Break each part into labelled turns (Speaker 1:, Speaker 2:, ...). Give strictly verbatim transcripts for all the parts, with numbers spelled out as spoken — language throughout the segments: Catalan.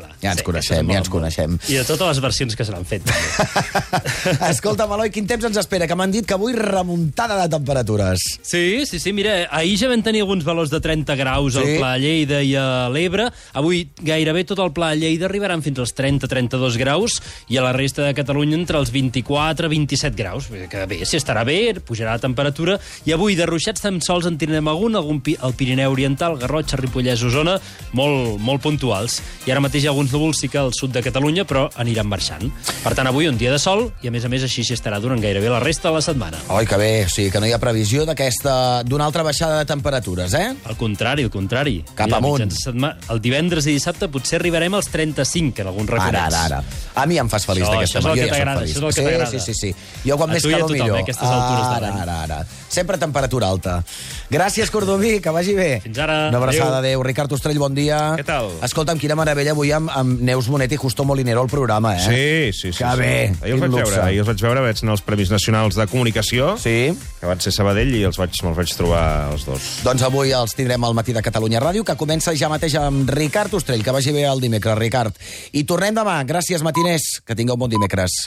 Speaker 1: exemple.
Speaker 2: Ja ens
Speaker 1: Sí,
Speaker 2: coneixem, ja ens coneixem.
Speaker 1: I de totes les versions que se n'han fet.
Speaker 2: Escolta, Eloi, quin temps ens espera? Que m'han dit que avui remuntada de temperatures.
Speaker 1: Sí, sí, sí, mira, ahir ja vam tenir alguns valors de trenta graus al
Speaker 2: Sí.
Speaker 1: Pla Lleida i a l'Ebre. Avui gairebé tot el Pla Lleida arribaran fins als trenta a trenta-dos graus i a la resta de Catalunya entre els vint-i-quatre a vint-i-set graus. Vull dir que bé, si estarà bé, pujarà la temperatura. I avui de ruixats amb sols en tindrem algun, algun pi, al Pirineu Oriental, Garrotxa, Ripollès, Osona, molt, molt puntuals. I ara mateix hi ha alguns núvols sí que al sud de Catalunya, però aniran marxant. Per tant, avui un dia de sol i, a més a més, així s'hi estarà durant gairebé la resta de la setmana.
Speaker 2: Oi, que bé, o sigui que no hi ha previsió d'aquesta d'una altra baixada de temperatures, eh?
Speaker 1: Al contrari, al contrari.
Speaker 2: Cap
Speaker 1: Mira,
Speaker 2: amunt.
Speaker 1: mitjans de setmana, el divendres i dissabte potser arribarem als trenta-cinc en alguns
Speaker 2: Ara,
Speaker 1: raconets.
Speaker 2: ara, ara. A mi em fas feliç
Speaker 1: Això,
Speaker 2: d'aquesta
Speaker 1: això és el
Speaker 2: manera.
Speaker 1: que t'agrada, això és el que
Speaker 2: sí,
Speaker 1: t'agrada.
Speaker 2: sí, sí, sí. Jo quan
Speaker 1: A
Speaker 2: més
Speaker 1: tu i a
Speaker 2: calor
Speaker 1: tothom,
Speaker 2: millor.
Speaker 1: eh, aquestes altures de
Speaker 2: Ara,
Speaker 1: l'any.
Speaker 2: ara, ara. Sempre temperatura alta. Gràcies, Cordomí, que vagi bé.
Speaker 1: Fins ara.
Speaker 2: Una abraçada,
Speaker 1: Adéu.
Speaker 2: adéu. Ricard Ostrell, bon dia.
Speaker 3: Què tal?
Speaker 2: Escolta'm, quina meravella avui amb, amb Neus Bonet i Justo Molinero al programa, eh?
Speaker 3: Sí, sí, sí.
Speaker 2: Que
Speaker 3: sí.
Speaker 2: bé,
Speaker 3: Ahir
Speaker 2: quin
Speaker 3: els vaig
Speaker 2: luxe.
Speaker 3: veure, ahir els vaig veure, vaig anar als Premis Nacionals de Comunicació,
Speaker 2: Sí.
Speaker 3: que van ser a Sabadell, i els vaig, me'ls vaig trobar els dos.
Speaker 2: Doncs avui els tindrem al matí de Catalunya Ràdio, que comença ja mateix amb Ricard Ostrell. Que vagi bé el dimecres, Ricard. I tornem demà. Gràcies, matiners. Que tingueu un bon dimecres.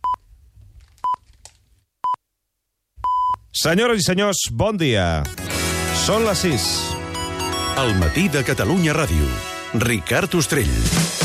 Speaker 3: Senyores i senyors, bon dia. Són les sis.
Speaker 4: Al matí de Catalunya Ràdio. Ricard Ostrell.